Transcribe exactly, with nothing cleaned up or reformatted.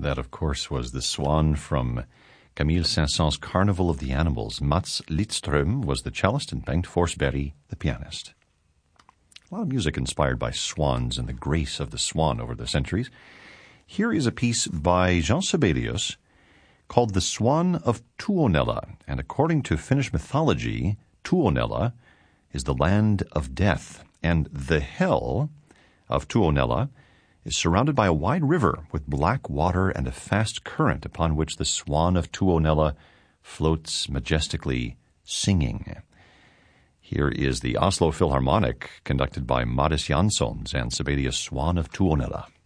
That, of course, was the swan from Camille Saint-Saëns' Carnival of the Animals. Mats Lidström was the cellist and Bengt Forsberg the pianist. A lot of music inspired by swans and the grace of the swan over the centuries. Here is a piece by Jean Sibelius called The Swan of Tuonela, and according to Finnish mythology, Tuonela is the land of death, and the hell of Tuonela is surrounded by a wide river with black water and a fast current upon which the swan of Tuonela floats majestically, singing. Here is the Oslo Philharmonic, conducted by Mattis Janssons and Sibelius' Swan of Tuonela.